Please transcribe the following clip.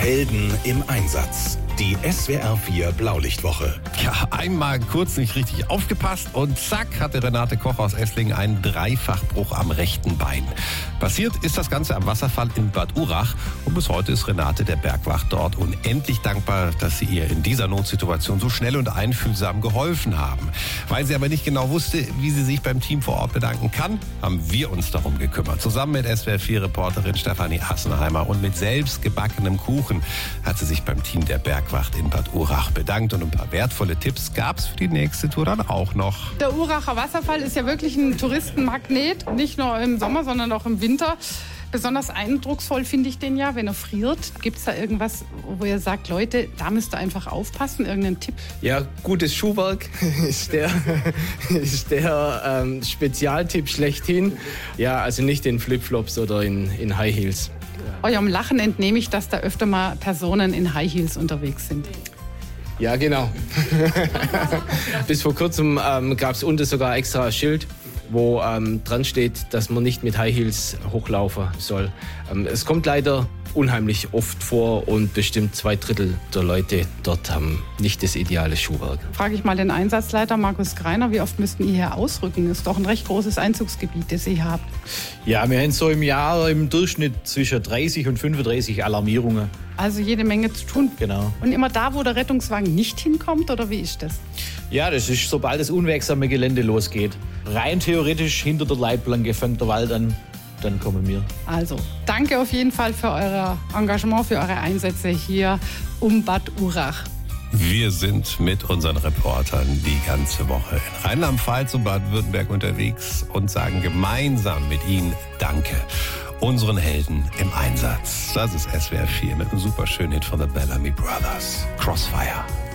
Helden im Einsatz. Die SWR 4 Blaulichtwoche. Ja, einmal kurz nicht richtig aufgepasst und zack hatte Renate Koch aus Esslingen einen Dreifachbruch am rechten Bein. Passiert ist das Ganze am Wasserfall in Bad Urach und bis heute ist Renate der Bergwacht dort unendlich dankbar, dass sie ihr in dieser Notsituation so schnell und einfühlsam geholfen haben. Weil sie aber nicht genau wusste, wie sie sich beim Team vor Ort bedanken kann, haben wir uns darum gekümmert. Zusammen mit SWR 4-Reporterin Stefanie Assenheimer und mit selbst gebackenem Kuchen hat sie sich beim Team der Bergwacht in Bad Urach bedankt und ein paar wertvolle Tipps gab es für die nächste Tour dann auch noch. Der Uracher Wasserfall ist ja wirklich ein Touristenmagnet, nicht nur im Sommer, sondern auch im Winter. Besonders eindrucksvoll finde ich den ja, wenn er friert. Gibt es da irgendwas, wo ihr sagt, Leute, da müsst ihr einfach aufpassen, irgendeinen Tipp? Ja, gutes Schuhwerk ist der Spezialtipp schlechthin. Ja, also nicht in Flipflops oder in High Heels. Eurem Lachen entnehme ich, dass da öfter mal Personen in High Heels unterwegs sind. Ja, genau. Bis vor kurzem gab es unten sogar extra ein Schild, wo dran steht, dass man nicht mit High Heels hochlaufen soll. Es kommt leider unheimlich oft vor und bestimmt 2/3 der Leute dort haben nicht das ideale Schuhwerk. Frage ich mal den Einsatzleiter Markus Greiner, wie oft müssten ihr hier ausrücken? Das ist doch ein recht großes Einzugsgebiet, das ihr habt. Ja, wir haben so im Jahr im Durchschnitt zwischen 30 und 35 Alarmierungen. Also jede Menge zu tun. Genau. Und immer da, wo der Rettungswagen nicht hinkommt, oder wie ist das? Ja, das ist, sobald das unwegsame Gelände losgeht. Rein theoretisch hinter der Leitplanke fängt der Wald an, dann kommen wir. Also, danke auf jeden Fall für euer Engagement, für eure Einsätze hier um Bad Urach. Wir sind mit unseren Reportern die ganze Woche in Rheinland-Pfalz und Baden-Württemberg unterwegs und sagen gemeinsam mit ihnen Danke. Unseren Helden im Einsatz. Das ist SWR 4 mit einem super schönen Hit von The Bellamy Brothers. Crossfire.